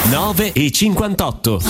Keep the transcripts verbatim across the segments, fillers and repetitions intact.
nove e cinquantotto.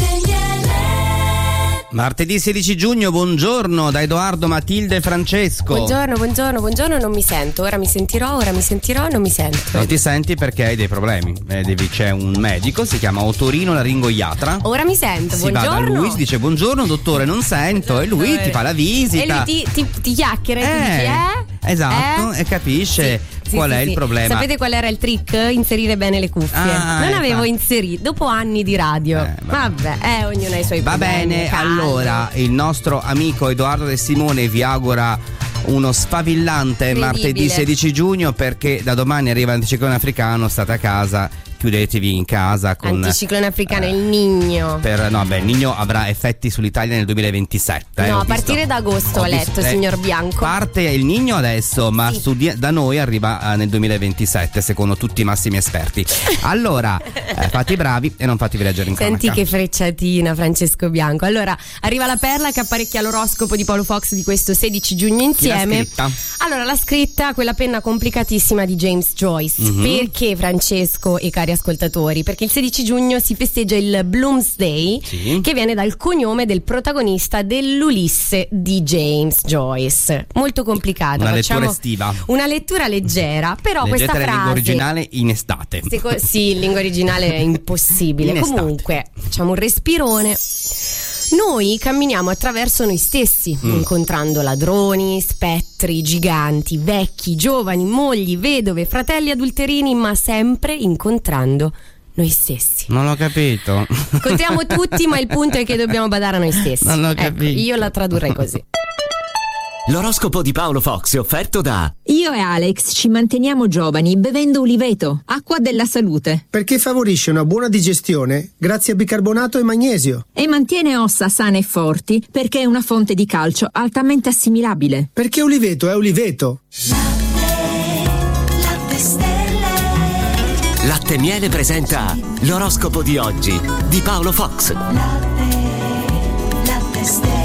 Martedì sedici giugno, buongiorno da Edoardo, Matilde e Francesco. Buongiorno, buongiorno, buongiorno, non mi sento. Ora mi sentirò, ora mi sentirò, non mi sento. Non ti senti perché hai dei problemi. Eh, devi, c'è un medico, si chiama otorinolaringoiatra. Ora mi sento, si buongiorno. Si va da lui, si dice buongiorno dottore, non sento. E lui ti fa la visita. E lui ti, ti, ti chiacchiera e eh, ti dici eh? Esatto, eh? e capisce sì, qual sì, è sì. il problema. Sapete qual era il trick? Inserire bene le cuffie. Ah, non ecco. avevo inserito, dopo anni di radio. Eh, vabbè. vabbè, eh, ognuno ha i suoi Va problemi. bene, calma. allora il nostro amico Edoardo De Simone vi augura uno sfavillante martedì sedici giugno, perché da domani arriva l'anticiclone africano, state a casa, chiudetevi in casa con anticiclone africano, eh, il Niño. Per, no, beh, il Niño avrà effetti sull'Italia nel duemilaventisette. No, eh, a partire visto, da agosto ho, ho letto, visto, signor eh, Bianco. Parte il Niño adesso, ma sì. su di, da noi arriva eh, nel duemilaventisette, secondo tutti i massimi esperti. Allora, eh, fate i bravi e non fatevi leggere in cronaca. Senti che frecciatina, Francesco Bianco. Allora, arriva la perla che apparecchia l'oroscopo di Paolo Fox di questo sedici giugno insieme. Chi l'ha scritta? Allora, l'ha scritta quella penna complicatissima di James Joyce. Mm-hmm. Perché, Francesco e cari ascoltatori? Perché il sedici giugno si festeggia il Bloomsday, sì. che viene dal cognome del protagonista dell'Ulisse di James Joyce. Molto complicata. Una Facciamo lettura estiva. Una lettura leggera, però leggete questa frase. La lingua originale in estate. Seco- sì, in lingua originale è impossibile. In Comunque, facciamo un respirone. Noi camminiamo attraverso noi stessi, mm. incontrando ladroni, spettri, giganti, vecchi, giovani, mogli, vedove, fratelli adulterini, ma sempre incontrando noi stessi. Non l'ho capito. Incontriamo tutti, ma il punto è che dobbiamo badare a noi stessi. Non l'ho ecco, capito. io la tradurrei così. L'oroscopo di Paolo Fox è offerto da Io e Alex ci manteniamo giovani bevendo Uliveto, acqua della salute. Perché favorisce una buona digestione grazie a bicarbonato e magnesio. E mantiene ossa sane e forti perché è una fonte di calcio altamente assimilabile. Perché Uliveto è Uliveto. Latte, latte stelle. Latte Miele presenta l'oroscopo di oggi di Paolo Fox. Latte, latte stelle.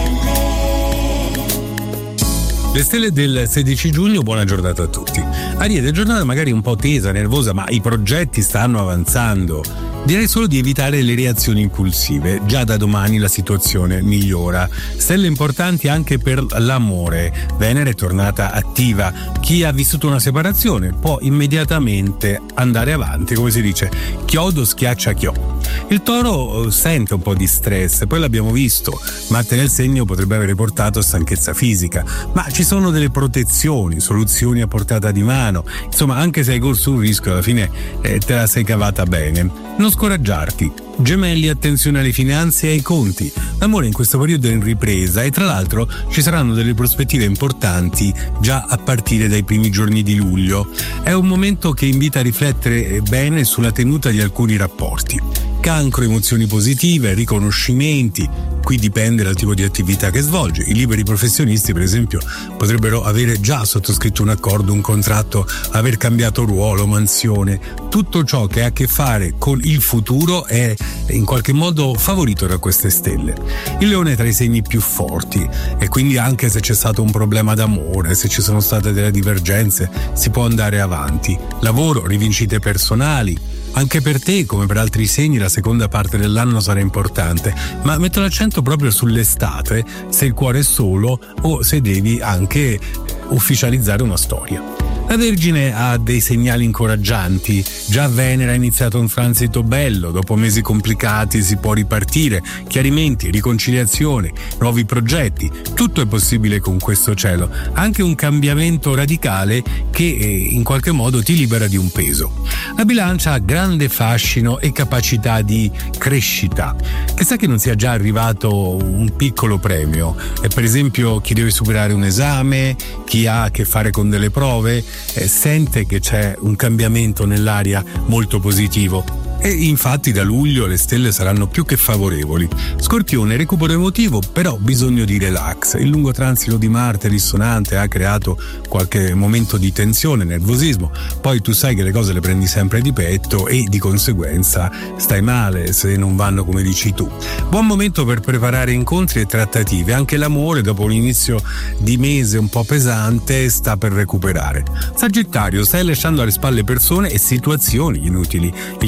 Le stelle del sedici giugno, buona giornata a tutti. Ariete, giornata magari un po' tesa, nervosa, ma i progetti stanno avanzando. Direi solo di evitare le reazioni impulsive. Già da domani la situazione migliora. Stelle importanti anche per l'amore. Venere è tornata attiva. Chi ha vissuto una separazione può immediatamente andare avanti, come si dice, chiodo schiaccia chio. Il Toro sente un po' di stress, poi l'abbiamo visto, Marte nel segno potrebbe avere portato a stanchezza fisica, ma ci sono delle protezioni, soluzioni a portata di mano, insomma anche se hai corso un rischio alla fine eh, te la sei cavata bene. Non scoraggiarti. Gemelli, attenzione alle finanze e ai conti. L'amore in questo periodo è in ripresa e tra l'altro ci saranno delle prospettive importanti già a partire dai primi giorni di luglio. È un momento che invita a riflettere bene sulla tenuta di alcuni rapporti. Cancro, emozioni positive, riconoscimenti. Qui dipende dal tipo di attività che svolge. I liberi professionisti, per esempio, potrebbero avere già sottoscritto un accordo, un contratto, aver cambiato ruolo, mansione. Tutto ciò che ha a che fare con il futuro è in qualche modo favorito da queste stelle. Il Leone è tra i segni più forti e quindi anche se c'è stato un problema d'amore, se ci sono state delle divergenze, si può andare avanti. Lavoro, rivincite personali. Anche per te, come per altri segni, la seconda parte dell'anno sarà importante, ma metto l'accento proprio sull'estate, se il cuore è solo o se devi anche ufficializzare una storia. La Vergine ha dei segnali incoraggianti. Già Venere ha iniziato un transito bello, dopo mesi complicati si può ripartire, chiarimenti, riconciliazione, nuovi progetti, tutto è possibile con questo cielo, anche un cambiamento radicale che in qualche modo ti libera di un peso. La Bilancia ha grande fascino e capacità di crescita. Chissà che non sia già arrivato un piccolo premio, e per esempio chi deve superare un esame, chi ha a che fare con delle prove, Eh, sente che c'è un cambiamento nell'aria molto positivo. E infatti da luglio le stelle saranno più che favorevoli. Scorpione, recupero emotivo, però bisogno di relax. Il lungo transito di Marte dissonante ha creato qualche momento di tensione, nervosismo. Poi tu sai che le cose le prendi sempre di petto e di conseguenza stai male se non vanno come dici tu. Buon momento per preparare incontri e trattative. Anche l'amore, dopo un inizio di mese un po' pesante, sta per recuperare. Sagittario, stai lasciando alle spalle persone e situazioni inutili. Il futuro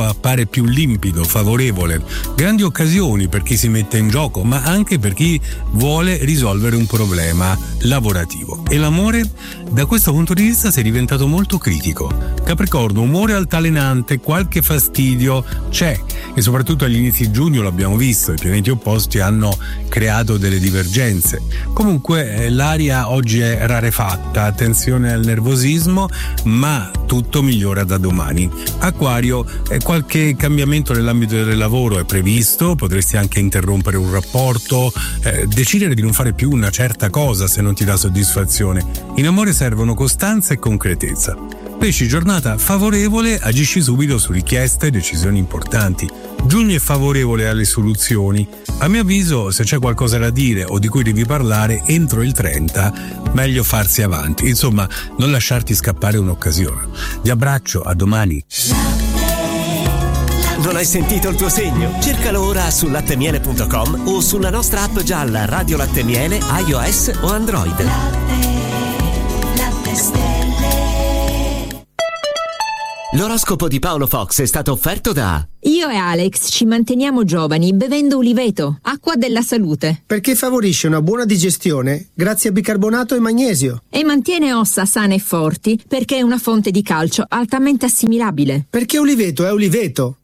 futuro appare più limpido, favorevole. Grandi occasioni per chi si mette in gioco, ma anche per chi vuole risolvere un problema lavorativo. E l'amore, da questo punto di vista, sei diventato molto critico. Capricorno, umore altalenante, qualche fastidio c'è, e soprattutto agli inizi di giugno l'abbiamo visto, i pianeti opposti hanno creato delle divergenze. Comunque eh, l'aria oggi è rarefatta, attenzione al nervosismo, ma tutto migliora da domani. Acquario, eh, qualche cambiamento nell'ambito del lavoro è previsto, potresti anche interrompere un rapporto, eh, decidere di non fare più una certa cosa se non ti dà soddisfazione. In amore servono costanza e concretezza. Pesci, giornata favorevole, agisci subito su richieste e decisioni importanti. Giugno è favorevole alle soluzioni. A mio avviso, se c'è qualcosa da dire o di cui devi parlare entro il trenta, meglio farsi avanti. Insomma, non lasciarti scappare un'occasione. Vi abbraccio, a domani. Non hai sentito il tuo segno? Cercalo ora su lattemiele punto com o sulla nostra app gialla Radio Latte Miele, iOS o Android. Latte, latte stelle. L'oroscopo di Paolo Fox è stato offerto da... Io e Alex ci manteniamo giovani bevendo Uliveto, acqua della salute. Perché favorisce una buona digestione grazie a bicarbonato e magnesio. E mantiene ossa sane e forti perché è una fonte di calcio altamente assimilabile. Perché Uliveto è Uliveto.